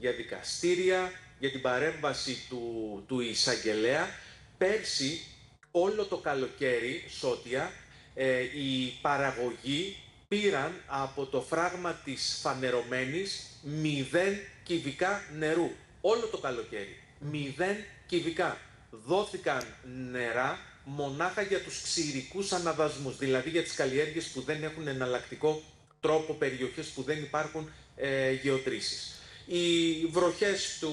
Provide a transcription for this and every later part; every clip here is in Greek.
για δικαστήρια, για την παρέμβαση του εισαγγελέα. Πέρσι, όλο το καλοκαίρι, Σώτια, οι παραγωγοί πήραν από το φράγμα της Φανερωμένης 0 κυβικά νερού. Όλο το καλοκαίρι. 0 κυβικά. Δόθηκαν νερά μονάχα για τους ξηρικούς αναδασμούς, δηλαδή για τις καλλιέργειες που δεν έχουν εναλλακτικό τρόπο, περιοχές που δεν υπάρχουν γεωτρήσεις. Οι βροχές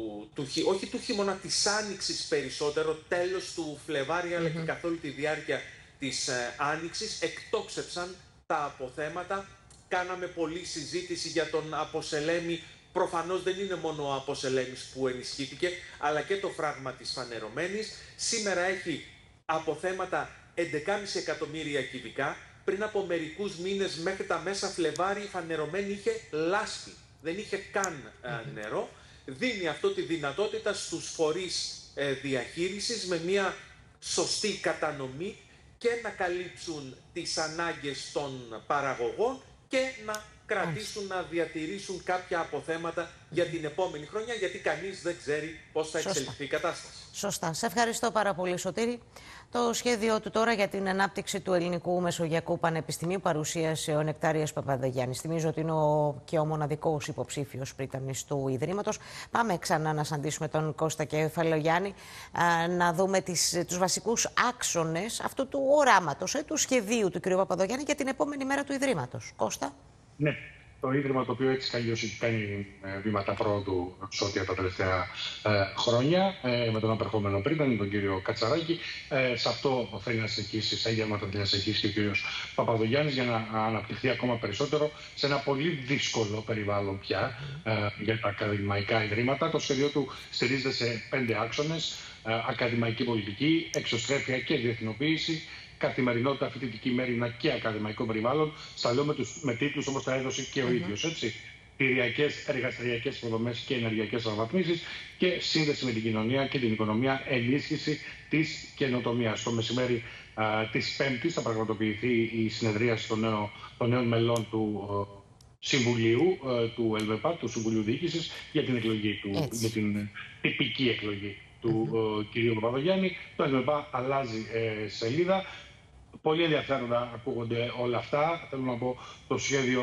όχι του χειμώνα, της άνοιξης περισσότερο, τέλος του Φλεβάρι, αλλά και καθ' όλη τη διάρκεια της άνοιξης, εκτόξευσαν τα αποθέματα. Κάναμε πολλή συζήτηση για τον Αποσελέμη. Προφανώς δεν είναι μόνο ο Αποσελέμης που ενισχύθηκε, αλλά και το φράγμα της Φανερωμένης. Σήμερα έχει αποθέματα 11,5 εκατομμύρια κυβικά. Πριν από μερικούς μήνες, μέχρι τα μέσα Φλεβάρι, η Φανερωμένη είχε λάσπη. Δεν είχε καν νερό. Δίνει αυτό τη δυνατότητα στους φορείς διαχείρισης με μια σωστή κατανομή και να καλύψουν τις ανάγκες των παραγωγών και να κρατήσουν, να διατηρήσουν κάποια αποθέματα για την επόμενη χρονιά, γιατί κανείς δεν ξέρει πώς θα εξελιχθεί η κατάσταση. Σωστά. Σε ευχαριστώ πάρα πολύ, Σωτήρη. Το σχέδιό του τώρα για την ανάπτυξη του Ελληνικού Μεσογειακού Πανεπιστημίου παρουσίασε ο Νεκτάριας Παπαδογιάννης. Θυμίζω ότι είναι και ο μοναδικός υποψήφιος πρίτανης του Ιδρύματος. Πάμε ξανά να συναντήσουμε τον Κώστα Κεφαλογιάννη, να δούμε τους βασικούς άξονες αυτού του οράματος, του σχεδίου του κ. Παπαδογιάννη για την επόμενη μέρα του Ιδρύματος. Κώστα. Ναι. Το Ίδρυμα, το οποίο έτσι κι έχει κάνει βήματα πρόοδου σε ό,τι τα τελευταία χρόνια, με τον απερχόμενο πρίτανη, τον κύριο Κατσαράκη. Σε αυτό θέλει να συνεχίσει, στα ίδια βήματα θέλει να συνεχίσει και ο κύριος Παπαδογιάννης, για να αναπτυχθεί ακόμα περισσότερο σε ένα πολύ δύσκολο περιβάλλον πια για τα ακαδημαϊκά ιδρύματα. Το σχέδιο του στηρίζεται σε 5 άξονες: ακαδημαϊκή πολιτική, εξωστρέφεια και διεθνοποίηση, καθημερινότητα, φοιτητική μέρημνα και ακαδημαϊκό περιβάλλον. Στα λέω με τίτλους, όπως τα έδωσε και ο ίδιος, έτσι. Κτηριακές, εργαστηριακές υποδομές και ενεργειακές αναβαθμίσεις και σύνδεση με την κοινωνία και την οικονομία, ενίσχυση της καινοτομίας. Το μεσημέρι της Πέμπτης θα πραγματοποιηθεί η συνεδρίαση των νέων μελών του Συμβουλίου του ΕΛΒΕΠΑ, του Συμβουλίου Διοίκησης, για την εκλογή του, για την τυπική εκλογή του κυρίου Παπαδογιάννη. Το ΕΛΒΕΠΑ αλλάζει σελίδα. Πολύ ενδιαφέροντα ακούγονται όλα αυτά. Θέλω να πω, το σχέδιο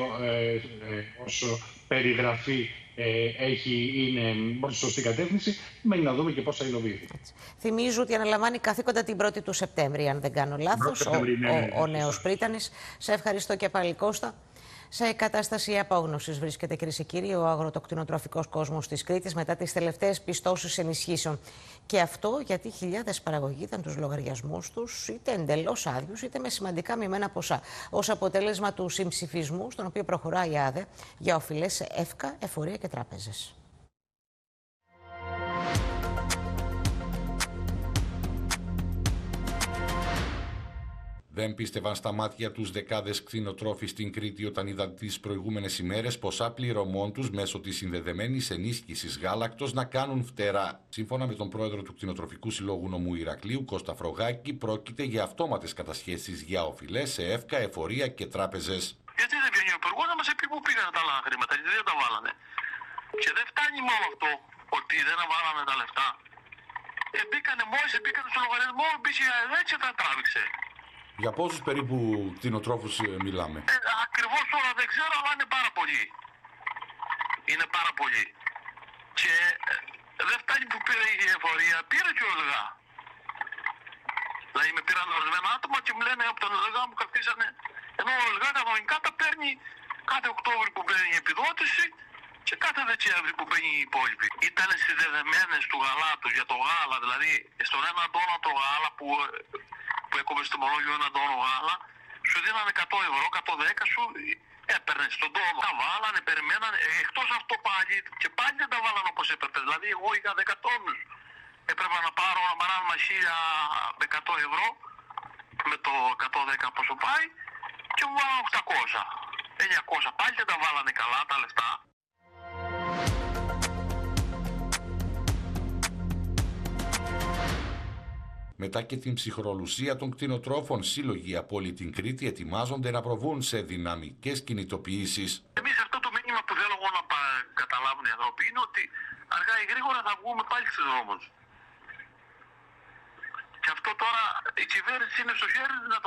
όσο περιγραφή είναι προς σωστή κατεύθυνση. Μένει να δούμε και πώς θα υλοποιηθεί. Θυμίζω ότι αναλαμβάνει καθήκοντα την 1η του Σεπτέμβρη, αν δεν κάνω λάθος, ο νέος πρίτανης. Σε ευχαριστώ και πάλι, Κώστα. Σε κατάσταση απόγνωσης βρίσκεται, κυρίες και κύριοι, ο αγροτοκτηνοτροφικός κόσμος της Κρήτης μετά τις τελευταίες πιστώσεις ενισχύσεων. Και αυτό γιατί χιλιάδες παραγωγοί ήταν τους λογαριασμούς τους είτε εντελώς άδειους είτε με σημαντικά μειωμένα ποσά, ως αποτέλεσμα του συμψηφισμού στον οποίο προχωράει η ΑΔΕ για οφειλές σε ΕΦΚΑ, εφορία και τράπεζες. Δεν πίστευαν στα μάτια τους δεκάδες κτηνοτρόφοι στην Κρήτη όταν είδαν τις προηγούμενες ημέρες ποσά πληρωμών τους μέσω της συνδεδεμένης ενίσχυσης γάλακτος να κάνουν φτερά. Σύμφωνα με τον πρόεδρο του Κτηνοτροφικού Συλλόγου Νομού Ηρακλείου, Κώστα Φρογάκη, πρόκειται για αυτόματες κατασχέσεις για οφειλές σε ΕΦΚΑ, εφορία και τράπεζες. Γιατί δεν βγαίνει ο υπουργός να μας πει πού πήγαν τα άλλα χρήματα, γιατί δεν τα βάλανε. Και δεν φτάνει μόνο αυτό ότι δεν βάλανε τα λεφτά. Μόλις μπήκανε στο λογαριασμό, μπήκε έτσι και τα τράβηξε. Για πόσους περίπου κτηνοτρόφους μιλάμε? Ακριβώς τώρα δεν ξέρω, αλλά είναι πάρα πολλοί. Είναι πάρα πολλοί. Και δεν φτάνει που πήρε η εφορία, πήρε και ο ΕΛΓΑ. Δηλαδή με πήραν ορισμένα άτομα και μου λένε από τον ΕΛΓΑ μου κρατήσανε. Ενώ ο ΕΛΓΑ κανονικά τα παίρνει κάθε Οκτώβρη που παίρνει η επιδότηση και κάθε Δεκέμβρη που παίρνει η υπόλοιπη. Ήταν συνδεδεμένες του γαλάτου για το γάλα, δηλαδή στον ένα τόνο το γάλα που έκοβε στο μολόγιο ένα τόνο γάλα, σου δίνανε 100 ευρώ, 110 σου έπαιρνε στον τόνο. Τα βάλανε, περιμένανε, εκτός αυτό πάλι και πάλι δεν τα βάλανε όπως έπρεπε. Δηλαδή εγώ είχα 10 τόνους. Έπρεπε να πάρω ένα παράδειγμα 100 ευρώ με το 110 πόσο πάει και μου βάλανε 800. 900 πάλι δεν τα βάλανε καλά τα λεφτά. Μετά και την ψυχρολουσία των κτηνοτρόφων, σύλλογοι από όλη την Κρήτη ετοιμάζονται να προβούν σε δυναμικές κινητοποιήσεις. Εμείς αυτό το μήνυμα που θέλω εγώ να καταλάβουν οι άνθρωποι είναι ότι ότι αργά ή γρήγορα θα βγούμε πάλι στους δρόμους. Και αυτό τώρα η κυβέρνηση είναι στο χέρι να το